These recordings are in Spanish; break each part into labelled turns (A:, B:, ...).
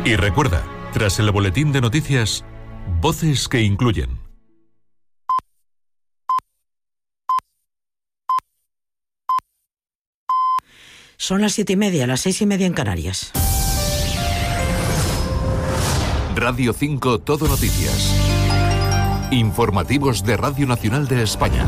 A: Y recuerda, tras el boletín de noticias, voces que incluyen.
B: Son las 7:30, las 6:30 en Canarias.
A: Radio 5 Todo Noticias. Informativos de Radio Nacional de España.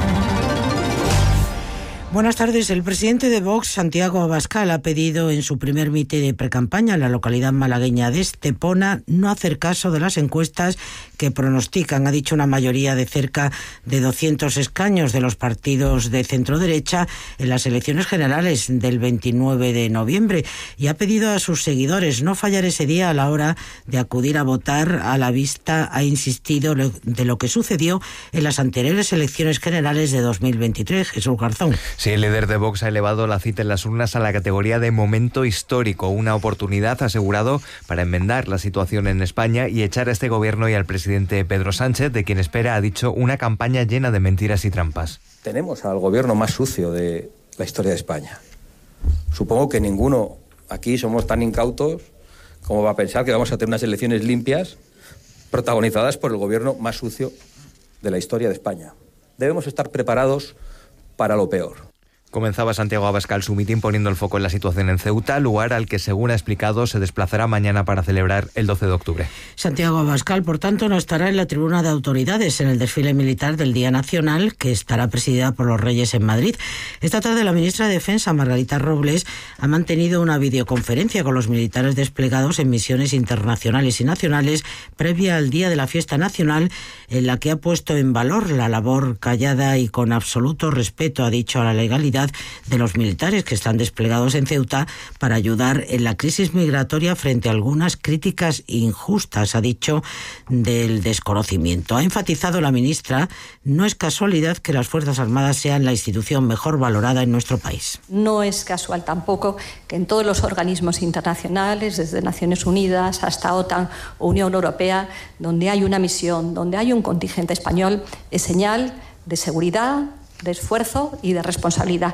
B: Buenas tardes. El presidente de Vox, Santiago Abascal, ha pedido en su primer mitin de precampaña en la localidad malagueña de Estepona no hacer caso de las encuestas que pronostican, ha dicho, una mayoría de cerca de 200 escaños de los partidos de centro-derecha en las elecciones generales del 29 de noviembre y ha pedido a sus seguidores no fallar ese día a la hora de acudir a votar. A la vista ha insistido de lo que sucedió en las anteriores elecciones generales de 2023. Jesús Garzón.
C: Sí, el líder de Vox ha elevado la cita en las urnas a la categoría de momento histórico, una oportunidad, asegurado, para enmendar la situación en España y echar a este gobierno y al presidente Pedro Sánchez, de quien espera, ha dicho, una campaña llena de mentiras y trampas.
D: Tenemos al gobierno más sucio de la historia de España. Supongo que ninguno aquí somos tan incautos como va a pensar que vamos a tener unas elecciones limpias protagonizadas por el gobierno más sucio de la historia de España. Debemos estar preparados para lo peor.
C: Comenzaba Santiago Abascal su mitin poniendo el foco en la situación en Ceuta, lugar al que, según ha explicado, se desplazará mañana para celebrar el 12 de octubre.
B: Santiago Abascal, por tanto, no estará en la tribuna de autoridades en el desfile militar del Día Nacional, que estará presidida por los Reyes en Madrid. Esta tarde la ministra de Defensa, Margarita Robles, ha mantenido una videoconferencia con los militares desplegados en misiones internacionales y nacionales previa al Día de la Fiesta Nacional, en la que ha puesto en valor la labor callada y con absoluto respeto, ha dicho, a la legalidad de los militares que están desplegados en Ceuta para ayudar en la crisis migratoria frente a algunas críticas injustas, ha dicho, del desconocimiento. Ha enfatizado la ministra, no es casualidad que las Fuerzas Armadas sean la institución mejor valorada en nuestro país.
E: No es casual tampoco que en todos los organismos internacionales, desde Naciones Unidas hasta OTAN o Unión Europea, donde hay una misión, donde hay un contingente español, es señal de seguridad, de esfuerzo y de responsabilidad.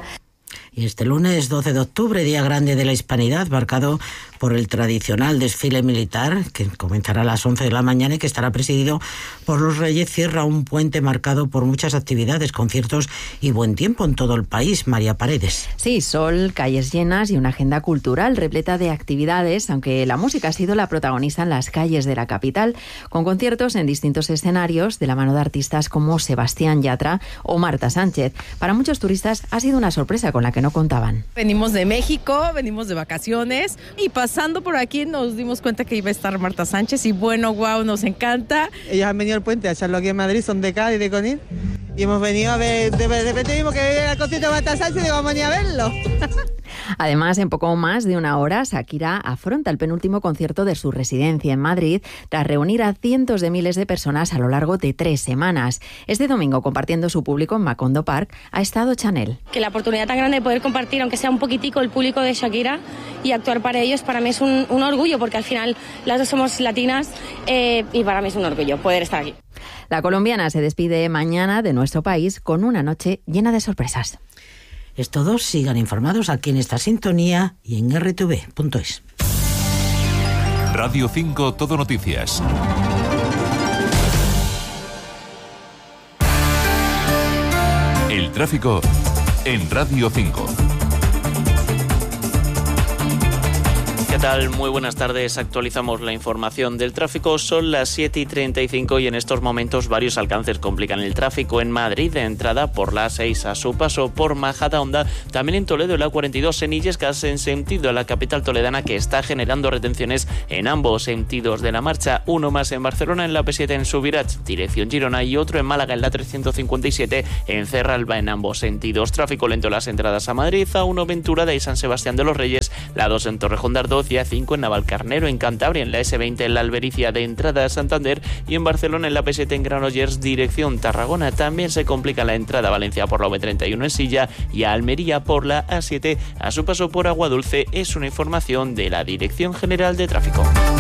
B: Y este lunes 12 de octubre, día grande de la Hispanidad, marcado por el tradicional desfile militar, que comenzará a las 11 de la mañana y que estará presidido por los Reyes, cierra un puente marcado por muchas actividades, conciertos y buen tiempo en todo el país. María Paredes.
F: Sí, sol, calles llenas y una agenda cultural repleta de actividades, aunque la música ha sido la protagonista en las calles de la capital, con conciertos en distintos escenarios de la mano de artistas como Sebastián Yatra o Marta Sánchez. Para muchos turistas ha sido una sorpresa con la que no contaban.
G: Venimos de México, venimos de vacaciones y pasando por aquí nos dimos cuenta que iba a estar Marta Sánchez y bueno, wow, nos encanta.
H: Ellos han venido al puente a echarlo aquí en Madrid, son de Cádiz, de Conil, y hemos venido a ver, de repente vimos que era el concierto de Marta Sánchez y digo, vamos a venir a verlo.
F: Además, en poco más de una hora, Shakira afronta el penúltimo concierto de su residencia en Madrid, tras reunir a cientos de miles de personas a lo largo de 3 semanas. Este domingo, compartiendo su público en Macondo Park, ha estado Chanel.
I: Que la oportunidad tan grande de poder compartir, aunque sea un poquitico, el público de Shakira y actuar para ellos, para mí es un orgullo, porque al final las dos somos latinas y para mí es un orgullo poder estar aquí.
F: La colombiana se despide mañana de nuestro país con una noche llena de sorpresas.
B: Es todo, sigan informados aquí en esta sintonía y en rtv.es.
A: Radio 5 Todo Noticias. El tráfico en Radio 5.
J: ¿Qué tal? Muy buenas tardes. Actualizamos la información del tráfico. Son las 7:35 y en estos momentos varios alcances complican el tráfico en Madrid, de entrada por la A6 a su paso por Majadahonda, también en Toledo la A42 en Illescas en sentido a la capital toledana, que está generando retenciones en ambos sentidos de la marcha. Uno más en Barcelona en la P7 en Subirats, dirección Girona, y otro en Málaga en la 357 en Cerralba en ambos sentidos. Tráfico lento en las entradas a Madrid, A1 Venturada y San Sebastián de los Reyes, la 2 en Torrejón de Ardoz y A5 en Navalcarnero en Cantabria, en la S20 en la Albericia de entrada a Santander y en Barcelona en la P7 en Granollers dirección Tarragona. También se complica la entrada a Valencia por la V31 en Silla y a Almería por la A7 a su paso por Aguadulce. Es una información de la Dirección General de Tráfico.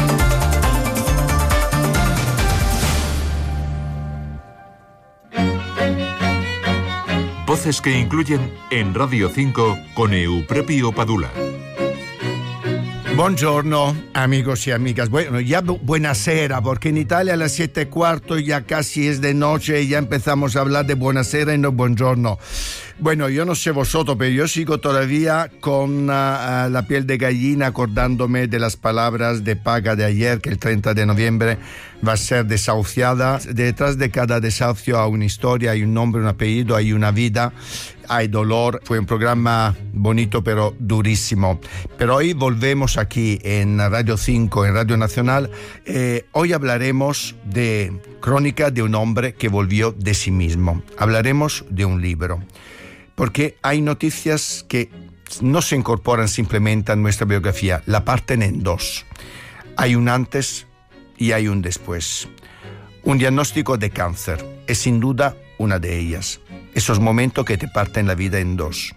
A: Voces que incluyen en Radio 5 con Euprepio Padula.
K: Buongiorno amigos y amigas. Bueno, ya buenasera, porque en Italia a las 7:15 ya casi es de noche y ya empezamos a hablar de buenasera y no buongiorno. Bueno, yo no sé vosotros, pero yo sigo todavía con la piel de gallina acordándome de las palabras de paga de ayer, que el 30 de noviembre va a ser desahuciada. Detrás de cada desahucio hay una historia, hay un nombre, un apellido, hay una vida, hay dolor. Fue un programa bonito pero durísimo. Pero hoy volvemos aquí en Radio 5, en Radio Nacional. Hoy hablaremos de crónica de un hombre que volvió de sí mismo. Hablaremos de un libro. Porque hay noticias que no se incorporan simplemente a nuestra biografía, la parten en dos. Hay un antes y hay un después. Un diagnóstico de cáncer es sin duda una de ellas. Esos momentos que te parten la vida en dos.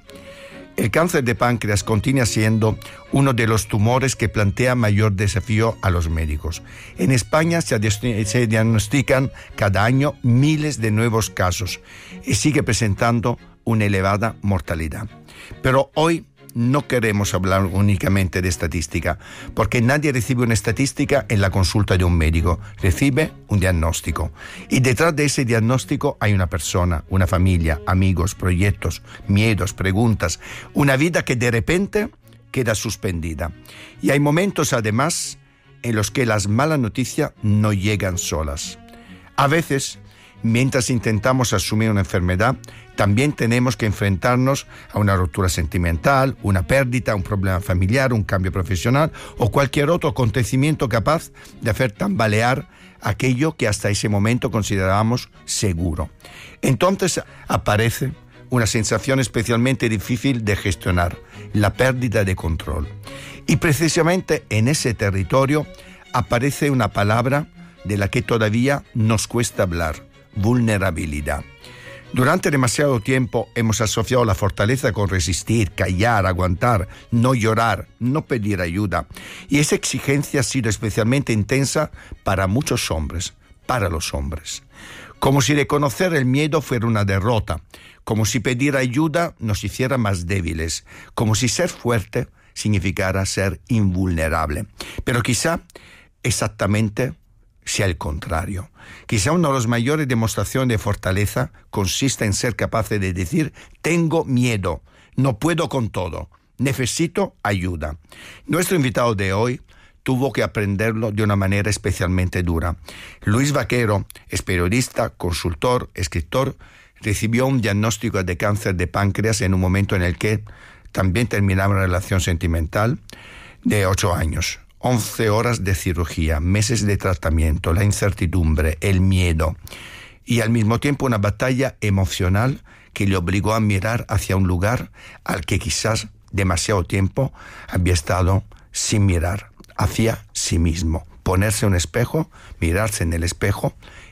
K: El cáncer de páncreas continúa siendo uno de los tumores que plantea mayor desafío a los médicos. En España se diagnostican cada año miles de nuevos casos y sigue presentando una elevada mortalidad. Pero hoy no queremos hablar únicamente de estadística, porque nadie recibe una estadística en la consulta de un médico, recibe un diagnóstico. Y detrás de ese diagnóstico hay una persona, una familia, amigos, proyectos, miedos, preguntas, una vida que de repente queda suspendida. Y hay momentos además en los que las malas noticias no llegan solas. A veces, mientras intentamos asumir una enfermedad, también tenemos que enfrentarnos a una ruptura sentimental, una pérdida, un problema familiar, un cambio profesional o cualquier otro acontecimiento capaz de hacer tambalear aquello que hasta ese momento considerábamos seguro. Entonces aparece una sensación especialmente difícil de gestionar, la pérdida de control. Y precisamente en ese territorio aparece una palabra de la que todavía nos cuesta hablar: vulnerabilidad. Durante demasiado tiempo hemos asociado la fortaleza con resistir, callar, aguantar, no llorar, no pedir ayuda. Y esa exigencia ha sido especialmente intensa para muchos hombres, para los hombres. Como si reconocer el miedo fuera una derrota, como si pedir ayuda nos hiciera más débiles, como si ser fuerte significara ser invulnerable. Pero quizá exactamente sea el contrario. Quizá una de las mayores demostraciones de fortaleza consiste en ser capaz de decir: tengo miedo, no puedo con todo, necesito ayuda. Nuestro invitado de hoy tuvo que aprenderlo de una manera especialmente dura. Luis Vaquero es periodista, consultor, escritor. Recibió un diagnóstico de cáncer de páncreas en un momento en el que también terminaba una relación sentimental de 8 años. 11 horas de cirugía, meses de tratamiento, la incertidumbre, el miedo y al mismo tiempo una batalla emocional que le obligó a mirar hacia un lugar al que quizás demasiado tiempo había estado sin mirar, hacia sí mismo. Ponerse un espejo, mirarse en el espejo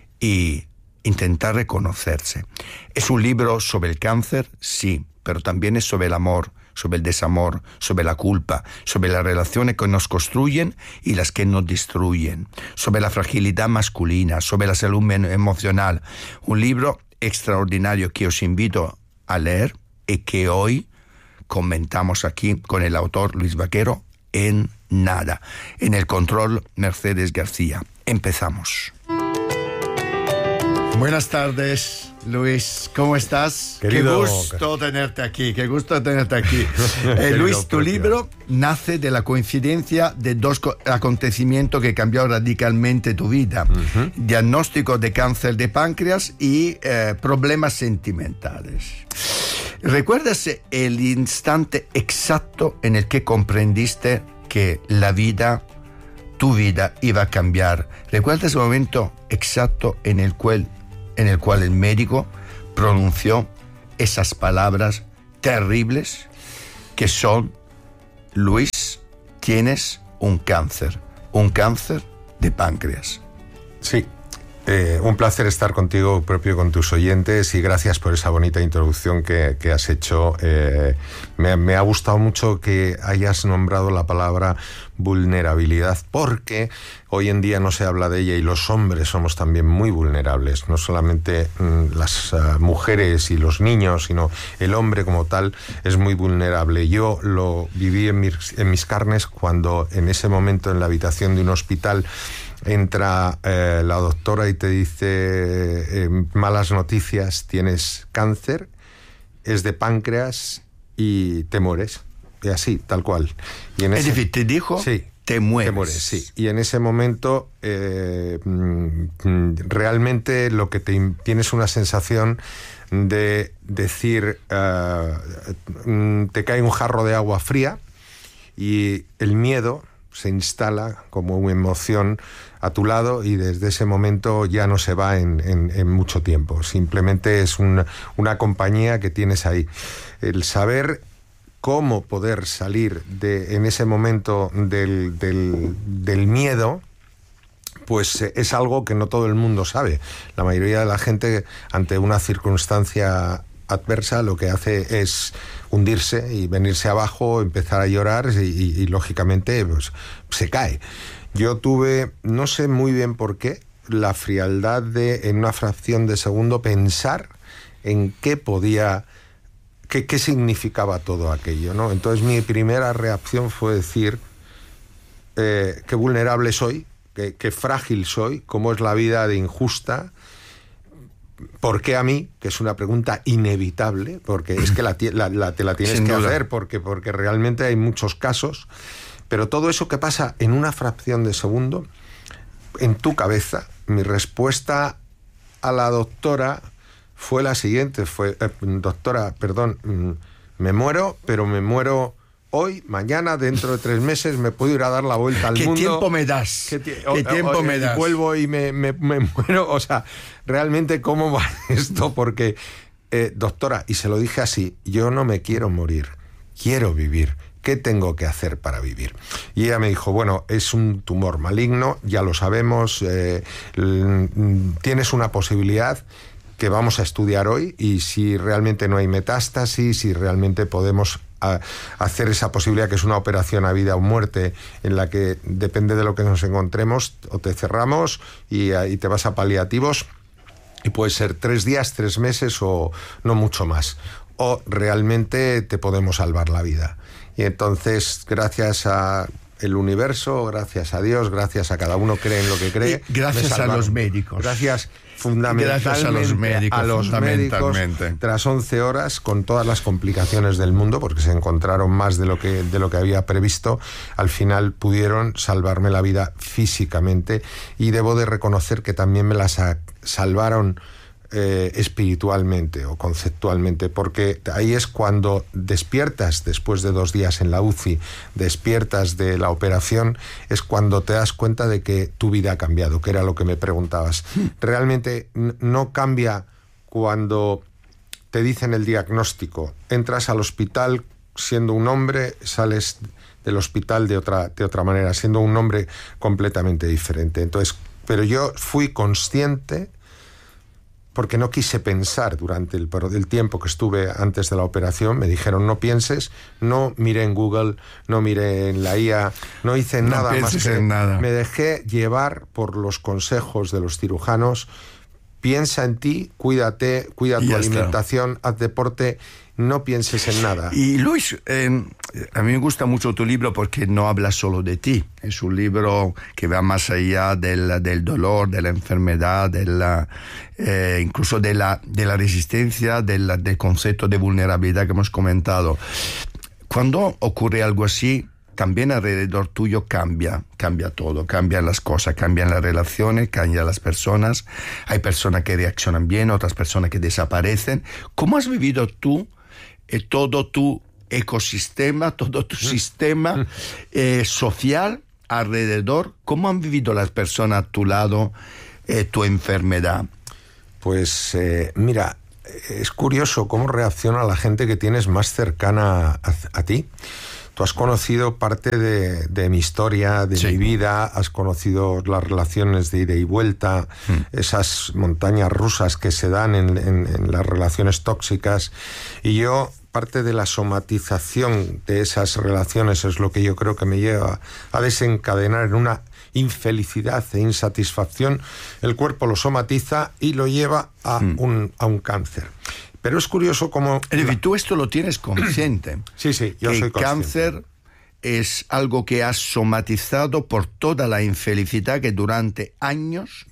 K: y intentar reconocerse. ¿Es un libro sobre el cáncer? Sí, pero también es sobre el amor, sobre el desamor, sobre la culpa, sobre las relaciones que nos construyen y las que nos destruyen, sobre la fragilidad masculina, sobre la salud emocional. Un libro extraordinario que os invito a leer y que hoy comentamos aquí con el autor Luis Vaquero en nada. En el control, Mercedes García. Empezamos. Buenas tardes, Luis. ¿Cómo estás?
L: Querido,
K: qué gusto tenerte aquí. Luis, tu libro nace de la coincidencia de dos acontecimientos que cambiaron radicalmente tu vida. Uh-huh. Diagnóstico de cáncer de páncreas y problemas sentimentales. ¿Recuerdas el instante exacto en el que comprendiste que tu vida iba a cambiar? ¿Recuerdas el momento exacto en el cual el médico pronunció esas palabras terribles que son: Luis, tienes un cáncer de páncreas?
L: Sí, Un placer estar contigo, propio con tus oyentes, y gracias por esa bonita introducción que has hecho. Me ha gustado mucho que hayas nombrado la palabra vulnerabilidad, porque hoy en día no se habla de ella y los hombres somos también muy vulnerables, no solamente las mujeres y los niños, sino el hombre como tal es muy vulnerable. Yo lo viví en mis carnes cuando en ese momento en la habitación de un hospital entra la doctora y te dice malas noticias, tienes cáncer, es de páncreas y te mueres. Y así, tal cual. Y en ese,
K: es decir, te dijo,
L: sí,
K: te mueres.
L: Te mueres, sí. Y en ese momento realmente lo que tienes una sensación de decir, te cae un jarro de agua fría y el miedo se instala como una emoción a tu lado y desde ese momento ya no se va en mucho tiempo. Simplemente es una compañía que tienes ahí. El saber cómo poder salir en ese momento del miedo, pues es algo que no todo el mundo sabe. La mayoría de la gente, ante una circunstancia adversa, lo que hace es hundirse y venirse abajo, empezar a llorar y lógicamente pues, se cae. Yo tuve, no sé muy bien por qué, la frialdad de, en una fracción de segundo, pensar en qué significaba todo aquello, ¿no? Entonces mi primera reacción fue decir qué vulnerable soy, qué frágil soy, cómo es la vida de injusta. ¿Por qué a mí? Que es una pregunta inevitable, porque es que te la tienes que hacer, porque realmente hay muchos casos, pero todo eso que pasa en una fracción de segundo, en tu cabeza, mi respuesta a la doctora fue la siguiente, doctora, perdón, me muero, pero me muero hoy, mañana, dentro de 3 meses, me puedo ir a dar la vuelta al mundo.
K: ¿Qué tiempo me das? ¿Qué tiempo me das?
L: Vuelvo y me muero. O sea, realmente, ¿cómo va esto? Porque, doctora, y se lo dije así, yo no me quiero morir, quiero vivir. ¿Qué tengo que hacer para vivir? Y ella me dijo, bueno, es un tumor maligno, ya lo sabemos, tienes una posibilidad que vamos a estudiar hoy, y si realmente no hay metástasis, si realmente podemos hacer esa posibilidad, que es una operación a vida o muerte, en la que depende de lo que nos encontremos, o te cerramos y te vas a paliativos, y puede ser 3 días, 3 meses o no mucho más, o realmente te podemos salvar la vida. Y entonces, gracias a el universo, gracias a Dios, gracias a cada uno cree en lo que cree.
K: Y gracias a los médicos.
L: Gracias fundamentalmente
K: a los médicos,
L: tras 11 horas, con todas las complicaciones del mundo, porque se encontraron más de lo que había previsto, al final pudieron salvarme la vida físicamente, y debo de reconocer que también me la salvaron espiritualmente o conceptualmente, porque ahí es cuando despiertas después de 2 días en la UCI, despiertas de la operación, es cuando te das cuenta de que tu vida ha cambiado, que era lo que me preguntabas. Realmente no cambia cuando te dicen el diagnóstico, entras al hospital siendo un hombre, sales del hospital de otra manera, siendo un hombre completamente diferente. Entonces, pero yo fui consciente, porque no quise pensar durante el tiempo que estuve antes de la operación. Me dijeron, no pienses, no miré en Google, no miré en la IA, no hice nada más que
K: nada.
L: Me dejé llevar por los consejos de los cirujanos. Piensa en ti, cuídate, cuida tu alimentación, haz deporte, no pienses en nada.
K: Y Luis, a mí me gusta mucho tu libro porque no habla solo de ti. Es un libro que va más allá del dolor, de la enfermedad, incluso de la resistencia, del concepto de vulnerabilidad que hemos comentado. Cuando ocurre algo así, también alrededor tuyo cambia todo, cambian las cosas, cambian las relaciones, cambian las personas. Hay personas que reaccionan bien, otras personas que desaparecen. ¿Cómo has vivido tú todo tu ecosistema, todo tu sistema social alrededor? ¿Cómo han vivido las personas a tu lado tu enfermedad?
L: Pues mira, es curioso cómo reacciona la gente que tienes más cercana a ti. Tú has conocido parte de mi historia, de mi vida, has conocido las relaciones de ida y vuelta, esas montañas rusas que se dan en las relaciones tóxicas, y yo, parte de la somatización de esas relaciones es lo que yo creo que me lleva a desencadenar en una infelicidad e insatisfacción. El cuerpo lo somatiza y lo lleva a un cáncer. Pero es curioso cómo...
K: Es decir, tú esto lo tienes consciente.
L: Sí, yo soy consciente.
K: El cáncer es algo que has somatizado por toda la infelicidad que durante años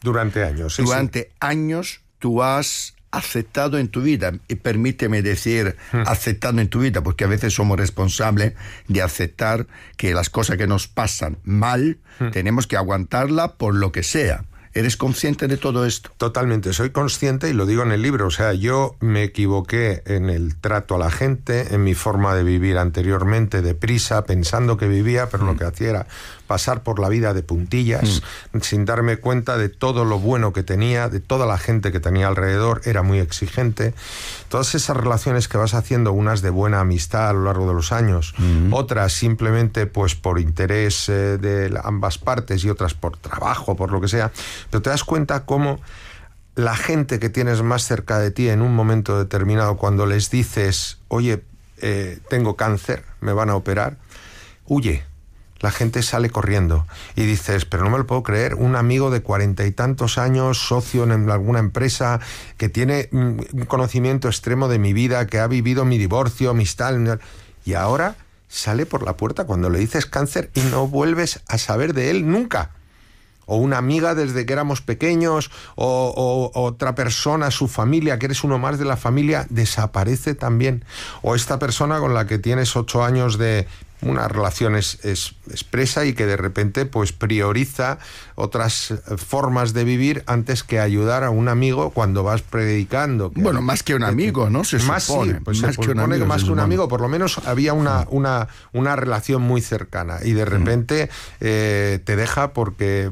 K: tú has aceptado en tu vida. Y permíteme decir aceptado en tu vida, porque a veces somos responsables de aceptar que las cosas que nos pasan mal, tenemos que aguantarla por lo que sea. ¿Eres consciente de todo esto?
L: Totalmente, soy consciente y lo digo en el libro. O sea, yo me equivoqué en el trato a la gente, en mi forma de vivir anteriormente, deprisa, pensando que vivía, pero lo que hacía era pasar por la vida de puntillas, sin darme cuenta de todo lo bueno que tenía, de toda la gente que tenía alrededor. Era muy exigente. Todas esas relaciones que vas haciendo, unas de buena amistad a lo largo de los años, otras simplemente pues por interés de ambas partes y otras por trabajo, por lo que sea, pero te das cuenta cómo la gente que tienes más cerca de ti en un momento determinado, cuando les dices, oye, tengo cáncer, me van a operar, huye. La gente sale corriendo y dices, pero no me lo puedo creer, un amigo de 40 y tantos años, socio en alguna empresa, que tiene un conocimiento extremo de mi vida, que ha vivido mi divorcio, mis tal, y ahora sale por la puerta cuando le dices cáncer y no vuelves a saber de él nunca. O una amiga desde que éramos pequeños, o otra persona, su familia, que eres uno más de la familia, desaparece también. O esta persona con la que tienes 8 años de una relación expresa y que de repente pues prioriza otras formas de vivir antes que ayudar a un amigo cuando vas predicando.
K: Bueno, más que un amigo, ¿no? Se supone.
L: Sí, pues más que un amigo, más que un amigo, por lo menos había una relación muy cercana y de repente te deja porque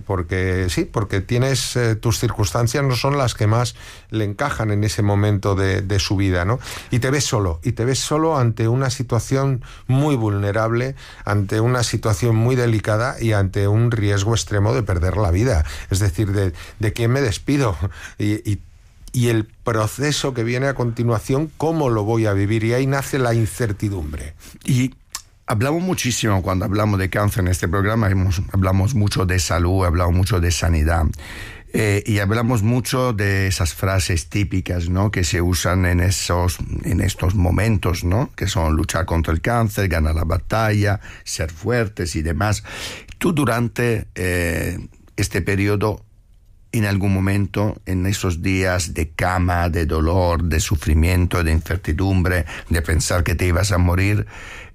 L: tienes tus circunstancias no son las que más le encajan en ese momento de su vida, ¿no? Y te ves solo ante una situación muy vulnerable, ante una situación muy delicada y ante un riesgo extremo de perder la vida. Es decir, de quién me despido y el proceso que viene a continuación, cómo lo voy a vivir, y ahí nace la incertidumbre.
K: Y hablamos muchísimo, cuando hablamos de cáncer en este programa, hablamos mucho de salud, hablamos mucho de sanidad. Y hablamos mucho de esas frases típicas, ¿no?, que se usan en estos momentos, ¿no?, que son luchar contra el cáncer, ganar la batalla, ser fuertes y demás. Tú durante este periodo, en algún momento, en esos días de cama, de dolor, de sufrimiento, de incertidumbre, de pensar que te ibas a morir,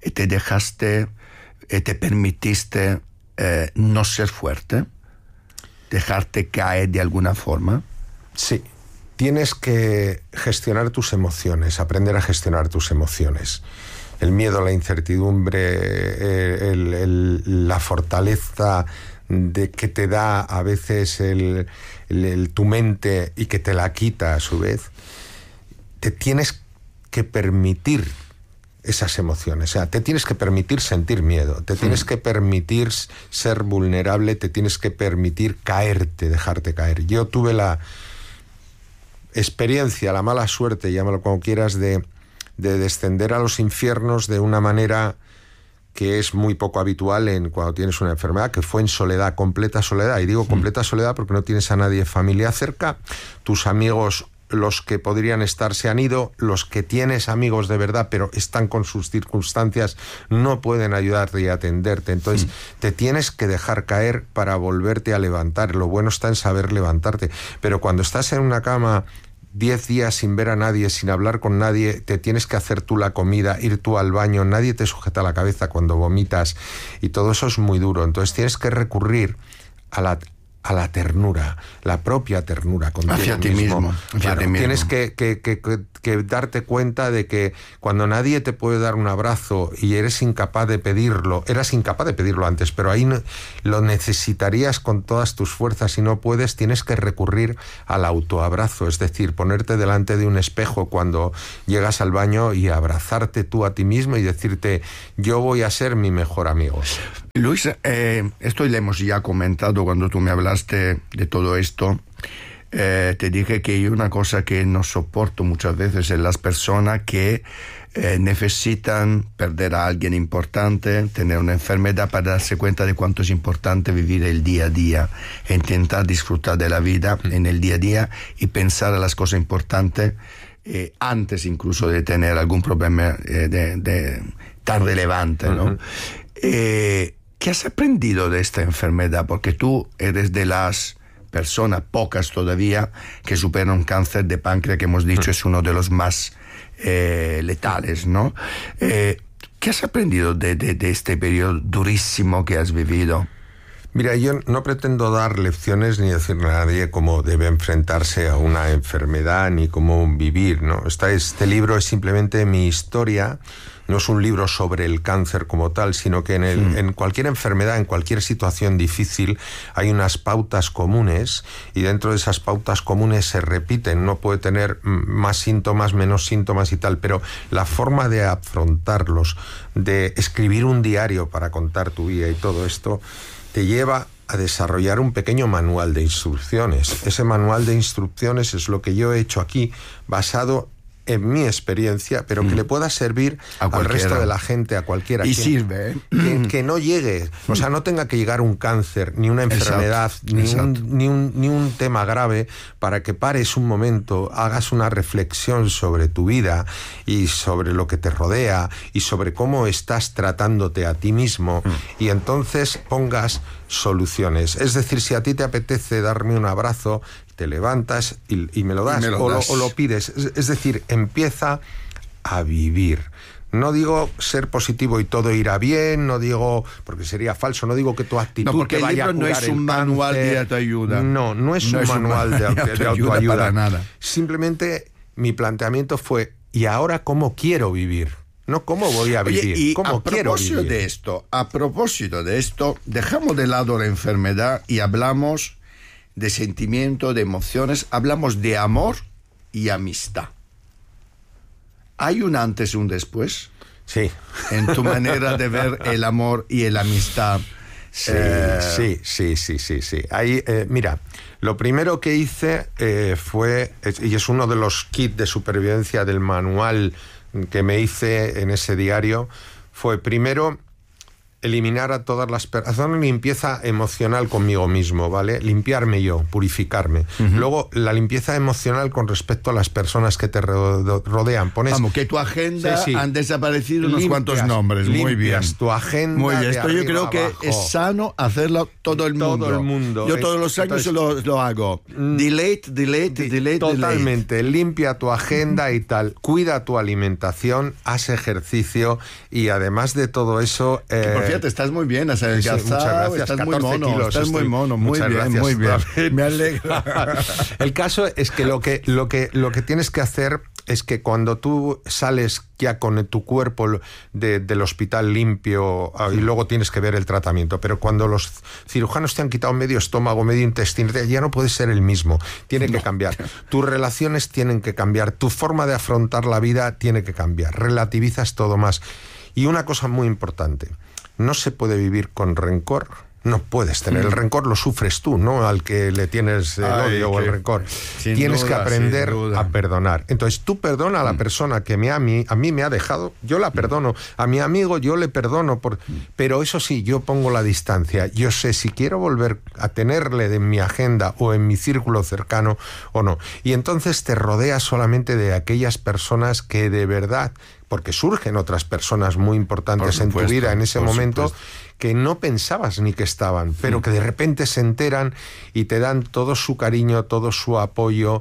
K: te permitiste no ser fuerte, dejarte caer de alguna forma.
L: Sí, tienes que gestionar tus emociones, aprender a gestionar tus emociones. El miedo, la incertidumbre, la fortaleza de que te da a veces tu mente y que te la quita a su vez. Te tienes que permitir esas emociones, o sea, te tienes que permitir sentir miedo, te tienes que permitir ser vulnerable, te tienes que permitir caerte, dejarte caer. Yo tuve la experiencia, la mala suerte, llámalo como quieras, de descender a los infiernos de una manera que es muy poco habitual cuando tienes una enfermedad, que fue en soledad, completa soledad. Y digo completa soledad porque no tienes a nadie, familia cerca, tus amigos, los que podrían estar, se han ido, los que tienes amigos de verdad pero están con sus circunstancias, no pueden ayudarte y atenderte. Entonces te tienes que dejar caer para volverte a levantar. Lo bueno está en saber levantarte, pero cuando estás en una cama 10 días sin ver a nadie, sin hablar con nadie, te tienes que hacer tú la comida, ir tú al baño, nadie te sujeta la cabeza cuando vomitas y todo eso es muy duro. Entonces tienes que recurrir a a la ternura, la propia ternura contigo
K: hacia ti mismo.
L: Claro, tienes que darte cuenta de que cuando nadie te puede dar un abrazo y eras incapaz de pedirlo antes, pero ahí lo necesitarías con todas tus fuerzas y no puedes, tienes que recurrir al autoabrazo, es decir, ponerte delante de un espejo cuando llegas al baño y abrazarte tú a ti mismo y decirte, yo voy a ser mi mejor amigo.
K: Luis, esto lo hemos ya comentado cuando tú me hablaste de todo esto. Te dije que hay una cosa que no soporto muchas veces en las personas que necesitan perder a alguien importante, tener una enfermedad para darse cuenta de cuánto es importante vivir el día a día, e intentar disfrutar de la vida en el día a día y pensar a las cosas importantes antes incluso de tener algún problema tan relevante, ¿no? ¿Qué has aprendido de esta enfermedad? Porque tú eres de las personas, pocas todavía, que superan un cáncer de páncreas que hemos dicho es uno de los más letales, ¿no? ¿Qué has aprendido de este periodo durísimo que has vivido?
L: Mira, yo no pretendo dar lecciones ni decirle a nadie cómo debe enfrentarse a una enfermedad ni cómo vivir, ¿no? Este libro es simplemente mi historia. No es un libro sobre el cáncer como tal, sino que en cualquier enfermedad, en cualquier situación difícil, hay unas pautas comunes y dentro de esas pautas comunes se repiten. Uno puede tener más síntomas, menos síntomas y tal, pero la forma de afrontarlos, de escribir un diario para contar tu vida y todo esto, te lleva a desarrollar un pequeño manual de instrucciones. Ese manual de instrucciones es lo que yo he hecho aquí, basado en mi experiencia, pero que le pueda servir al resto de la gente, a cualquiera.
K: Y sirve,
L: que no llegue, o sea, no tenga que llegar un cáncer, ni una enfermedad, ni un tema grave, para que pares un momento, hagas una reflexión sobre tu vida y sobre lo que te rodea y sobre cómo estás tratándote a ti mismo y entonces pongas soluciones. Es decir, si a ti te apetece darme un abrazo, te levantas y me lo das, o lo pides. Es decir, empieza a vivir. No digo ser positivo y todo irá bien, no digo, porque sería falso, no digo que tu actitud te vaya a curar el cáncer.
K: No es un manual de autoayuda.
L: No es un manual de autoayuda
K: para nada.
L: Simplemente mi planteamiento fue, ¿y ahora cómo quiero vivir? No cómo voy a vivir,
K: y
L: cómo quiero vivir.
K: A propósito de esto, dejamos de lado la enfermedad y hablamos de sentimiento, de emociones, hablamos de amor y amistad. ¿Hay un antes y un después?
L: Sí.
K: En tu manera de ver el amor y la amistad.
L: Sí. Ahí, mira, lo primero que hice fue, y es uno de los kits de supervivencia del manual que me hice en ese diario, fue primero eliminar a todas las personas, hacer una limpieza emocional conmigo mismo, ¿vale? Limpiarme yo, purificarme. Luego, la limpieza emocional con respecto a las personas que te rodean.
K: Vamos, que tu agenda han desaparecido unos cuantos nombres. Muy bien.
L: Tu agenda.
K: Muy bien. Esto yo creo que es sano hacerlo todo el mundo. Yo todos los años lo hago. Delete.
L: Totalmente. Limpia tu agenda y tal. Cuida tu alimentación, haz ejercicio y además de todo eso...
K: Fíjate, estás muy bien, has adelgazado,
L: muchas gracias,
K: estás muy mono, kilos, estás muy mono, muy bien. Me alegro.
L: El caso es que lo que tienes que hacer es que cuando tú sales ya con tu cuerpo del hospital limpio y luego tienes que ver el tratamiento, pero cuando los cirujanos te han quitado medio estómago, medio intestino, ya no puedes ser el mismo, tiene que cambiar. Tus relaciones tienen que cambiar, tu forma de afrontar la vida tiene que cambiar, relativizas todo más. Y una cosa muy importante, no se puede vivir con rencor, no puedes tener el rencor, lo sufres tú, no al que le tienes el odio o el rencor. Tienes que aprender a perdonar. Entonces tú perdona a la persona que a mí me ha dejado, yo la perdono. A mi amigo yo le perdono, pero eso sí, yo pongo la distancia. Yo sé si quiero volver a tenerle en mi agenda o en mi círculo cercano o no. Y entonces te rodeas solamente de aquellas personas que de verdad, porque surgen otras personas muy importantes en tu vida en ese momento, que no pensabas ni que estaban, pero que de repente se enteran y te dan todo su cariño, todo su apoyo,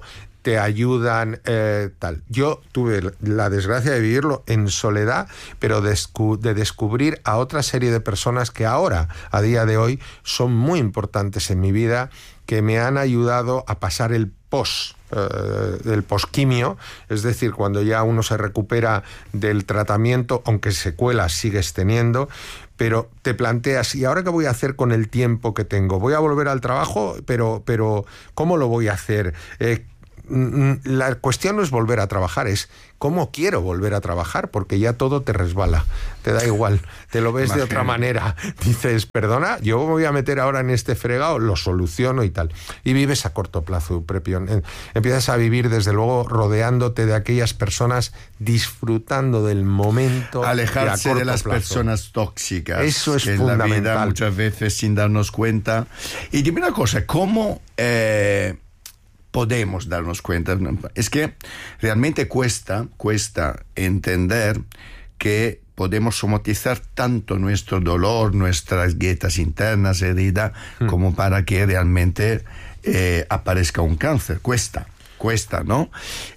L: te ayudan, tal. Yo tuve la desgracia de vivirlo en soledad, pero de descubrir a otra serie de personas que ahora, a día de hoy, son muy importantes en mi vida, que me han ayudado a pasar el posquimio, es decir, cuando ya uno se recupera del tratamiento, aunque secuelas sigues teniendo, pero te planteas, ¿y ahora qué voy a hacer con el tiempo que tengo? ¿Voy a volver al trabajo? Pero ¿cómo lo voy a hacer? La cuestión no es volver a trabajar, es cómo quiero volver a trabajar, porque ya todo te resbala, te da igual, te lo ves de otra manera. Dices, perdona, yo me voy a meter ahora en este fregado, lo soluciono y tal. Y vives a corto plazo, Prepion. Empiezas a vivir, desde luego, rodeándote de aquellas personas, disfrutando del momento.
K: Alejarse de las
L: plazo.
K: Personas tóxicas.
L: Eso es
K: que
L: fundamental.
K: En la vida, muchas veces sin darnos cuenta. Y dime una cosa, ¿cómo podemos darnos cuenta? Es que realmente cuesta entender que podemos somatizar tanto nuestro dolor, nuestras grietas internas, heridas, como para que realmente aparezca un cáncer. Cuesta, ¿no?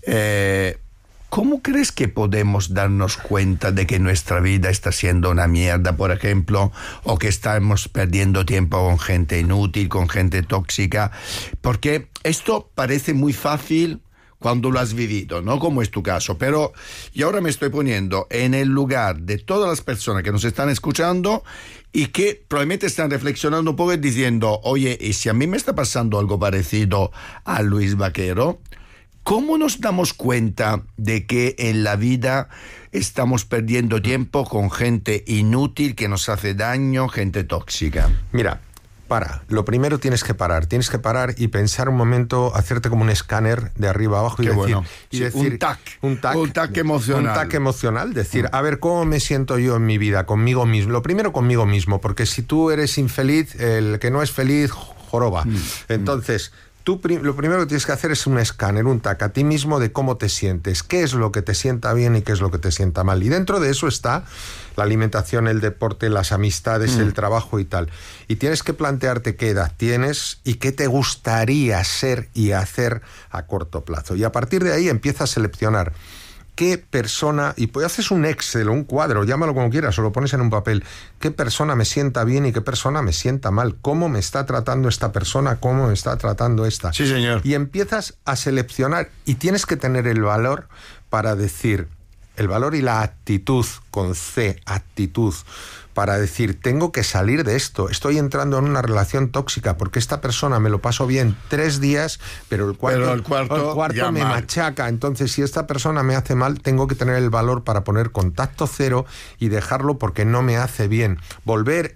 K: ¿Cómo crees que podemos darnos cuenta de que nuestra vida está siendo una mierda, por ejemplo, o que estamos perdiendo tiempo con gente inútil, con gente tóxica? Porque esto parece muy fácil cuando lo has vivido, ¿no? Como es tu caso. Pero yo ahora me estoy poniendo en el lugar de todas las personas que nos están escuchando y que probablemente están reflexionando un poco y diciendo, oye, ¿y si a mí me está pasando algo parecido a Luis Vaquero? ¿Cómo nos damos cuenta de que en la vida estamos perdiendo tiempo con gente inútil que nos hace daño, gente tóxica?
L: Mira, lo primero tienes que parar y pensar un momento, hacerte como un escáner de arriba abajo y decir, un TAC emocional, decir, a ver, ¿cómo me siento yo en mi vida, conmigo mismo? Lo primero conmigo mismo, porque si tú eres infeliz, el que no es feliz joroba. Entonces, lo primero que tienes que hacer es un escáner, un TAC a ti mismo de cómo te sientes, qué es lo que te sienta bien y qué es lo que te sienta mal. Y dentro de eso está la alimentación, el deporte, las amistades, el trabajo y tal. Y tienes que plantearte qué edad tienes y qué te gustaría ser y hacer a corto plazo. Y a partir de ahí empiezas a seleccionar qué persona, y pues haces un Excel o un cuadro, llámalo como quieras, o lo pones en un papel, qué persona me sienta bien y qué persona me sienta mal, cómo me está tratando esta persona, cómo me está tratando esta.
K: Sí, señor.
L: Y empiezas a seleccionar, y tienes que tener el valor para decir, el valor y la actitud, con C, actitud, para decir, tengo que salir de esto, estoy entrando en una relación tóxica porque esta persona me lo paso bien 3 días, pero el cuarto me machaca. Entonces, si esta persona me hace mal, tengo que tener el valor para poner contacto cero y dejarlo porque no me hace bien. Volver,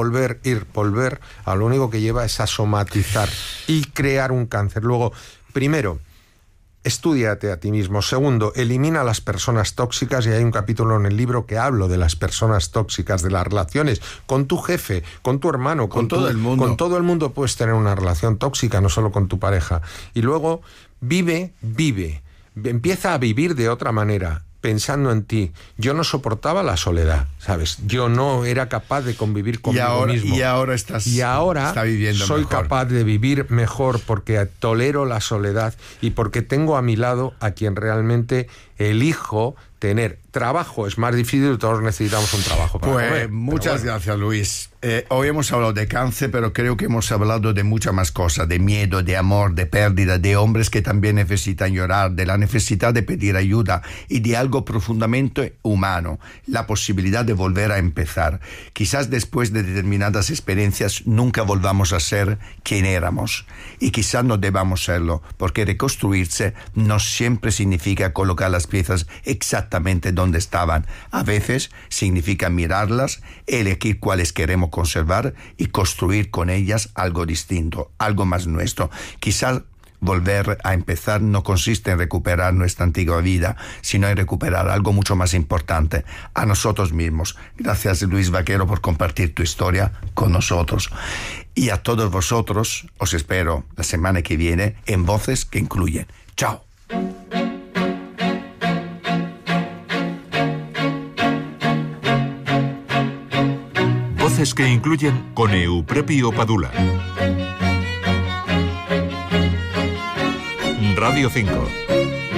L: a lo único que lleva es a somatizar y crear un cáncer. Luego, primero, estúdiate a ti mismo. Segundo, elimina a las personas tóxicas, y hay un capítulo en el libro que hablo de las personas tóxicas, de las relaciones con tu jefe, con tu hermano, con todo el mundo. Con todo el mundo puedes tener una relación tóxica, no solo con tu pareja. Y luego, vive. Empieza a vivir de otra manera, pensando en ti. Yo no soportaba la soledad, ¿sabes? Yo no era capaz de convivir conmigo mismo.
K: Y ahora está viviendo
L: soy
K: mejor.
L: Capaz de vivir mejor porque tolero la soledad y porque tengo a mi lado a quien realmente elijo tener. Trabajo es más difícil, todos necesitamos un trabajo para comer.
K: Muchas gracias, Luis. Hoy hemos hablado de cáncer, pero creo que hemos hablado de muchas más cosas, de miedo, de amor, de pérdida, de hombres que también necesitan llorar, de la necesidad de pedir ayuda y de algo profundamente humano, la posibilidad de volver a empezar. Quizás después de determinadas experiencias nunca volvamos a ser quien éramos, y quizás no debamos serlo, porque reconstruirse no siempre significa colocar las piezas exactamente donde estaban. A veces significa mirarlas, elegir cuáles queremos conservar y construir con ellas algo distinto, algo más nuestro. Quizás volver a empezar no consiste en recuperar nuestra antigua vida, sino en recuperar algo mucho más importante, a nosotros mismos. Gracias, Luis Vaquero, por compartir tu historia con nosotros. Y a todos vosotros os espero la semana que viene en Voces que Incluyen. ¡Chao!
A: Voces que Incluyen con Euprepio Padula. en Radio 5.